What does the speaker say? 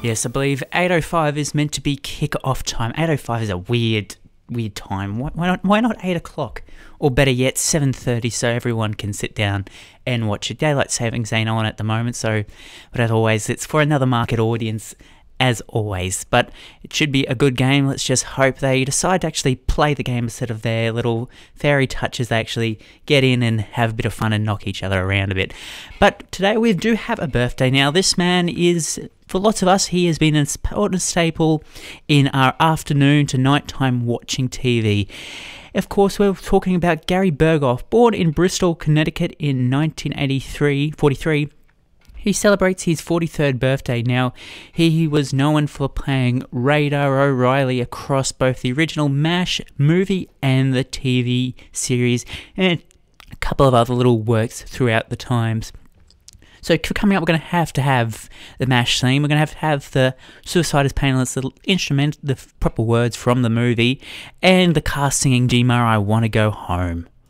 Yes, I believe 8:05 is meant to be kick-off time. 8:05 is a weird time. Why not 8 o'clock? Or better yet, 7:30, so everyone can sit down and watch it. Daylight Savings ain't on at the moment, but as always, it's for another market audience, as always. But it should be a good game. Let's just hope they decide to actually play the game instead of their little fairy touches. They actually get in and have a bit of fun and knock each other around a bit. But today we do have a birthday. Now, this man is, for lots of us, he has been an important staple in our afternoon to nighttime watching TV. Of course, we're talking about Gary Berghoff, born in Bristol, Connecticut in 1943. He celebrates his 43rd birthday. Now, he was known for playing Radar O'Reilly across both the original MASH movie and the TV series, and a couple of other little works throughout the times. So coming up, we're going to have the MASH theme. We're going to have the Suicide is Painless, the instrument, the proper words from the movie, and the cast singing G-Mar, I Want to Go Home.